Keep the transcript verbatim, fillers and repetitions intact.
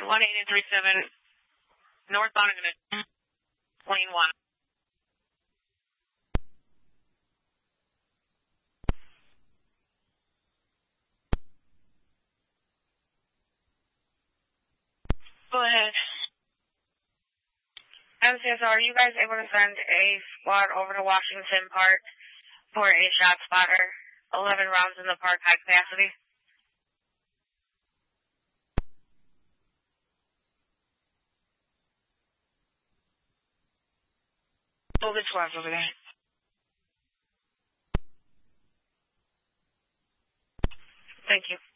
ahead. one eight eight three seven, northbound, I'm going to lane one. Go ahead. M C S O, are you guys able to send a squad over to Washington Park for a shot spotter? eleven rounds in the park, high capacity. Oh, good squads over there. Thank you.